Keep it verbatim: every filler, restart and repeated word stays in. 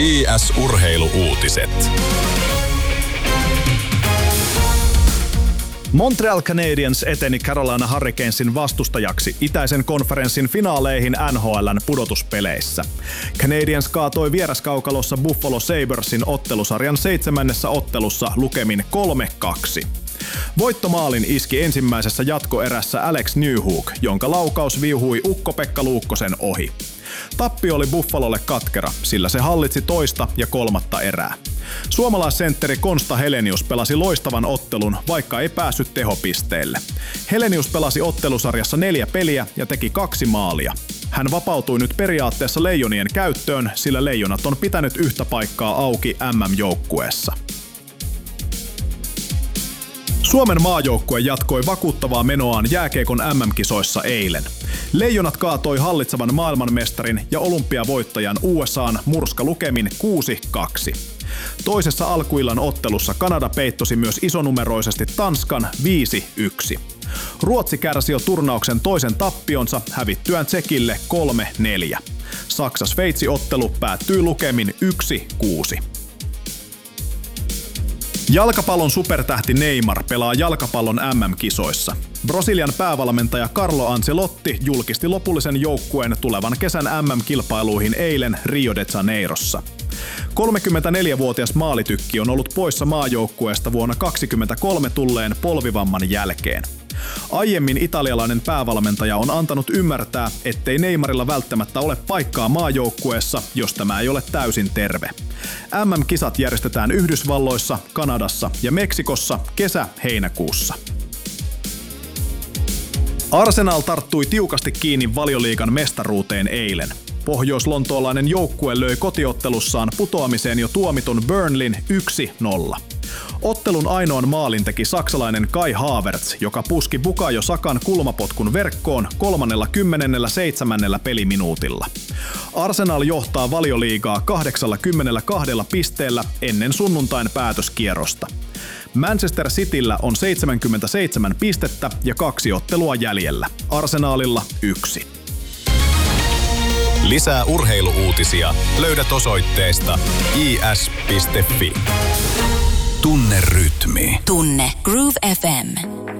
I S-urheiluuutiset. Montreal Canadiens eteni Carolina Hurricanesin vastustajaksi itäisen konferenssin finaaleihin N H L:n pudotuspeleissä. Canadiens kaatoi vieraskaukalossa Buffalo Sabresin ottelusarjan seitsemännessä ottelussa lukemin kolme kaksi. Voittomaalin iski ensimmäisessä jatkoerässä Alex Newhook, jonka laukaus viuhui Ukko-Pekka Luukkosen ohi. Tappio oli Buffalolle katkera, sillä se hallitsi toista ja kolmatta erää. Suomalaissentteri Konsta Helenius pelasi loistavan ottelun, vaikka ei päässyt tehopisteelle. Helenius pelasi ottelusarjassa neljä peliä ja teki kaksi maalia. Hän vapautui nyt periaatteessa Leijonien käyttöön, sillä Leijonat on pitänyt yhtä paikkaa auki M M-joukkueessa. Suomen maajoukkue jatkoi vakuuttavaa menoaan jääkiekon M M-kisoissa eilen. Leijonat kaatoi hallitsevan maailmanmestarin ja olympiavoittajan U S A:n murskalukemin kuusi kaksi. Toisessa alkuillan ottelussa Kanada peittosi myös isonumeroisesti Tanskan viisi yksi. Ruotsi kärsi jo turnauksen toisen tappionsa hävittyään Tsekille kolme neljä. Saksa-Sveitsi-ottelu päättyi lukemin yksi kuusi. Jalkapallon supertähti Neymar pelaa jalkapallon M M-kisoissa. Brasilian päävalmentaja Carlo Ancelotti julkisti lopullisen joukkueen tulevan kesän M M-kilpailuihin eilen Rio de Janeirossa. kolmekymmentäneljävuotias maalitykki on ollut poissa maajoukkueesta vuonna kaksikymmentäkolme tulleen polvivamman jälkeen. Aiemmin italialainen päävalmentaja on antanut ymmärtää, ettei Neymarilla välttämättä ole paikkaa maajoukkueessa, jos tämä ei ole täysin terve. M M-kisat järjestetään Yhdysvalloissa, Kanadassa ja Meksikossa kesä-heinäkuussa. Arsenal tarttui tiukasti kiinni Valioliigan mestaruuteen eilen. Pohjois-lontoolainen joukkue löi kotiottelussaan putoamiseen jo tuomitun Burnleyn yksi nolla. Ottelun ainoan maalin teki saksalainen Kai Havertz, joka puski Bukayo Sakan kulmapotkun verkkoon kolmannellakymmenelläseitsemännellä peliminuutilla. Arsenal johtaa Valioliigaa kahdeksankymmentäkaksi pisteellä ennen sunnuntain päätöskierrosta. Manchester Cityllä on seitsemänkymmentäseitsemän pistettä ja kaksi ottelua jäljellä. Arsenalilla yksi. Lisää urheiluuutisia löydät osoitteesta i s piste f i. Tunne rytmi. Tunne Groove F M.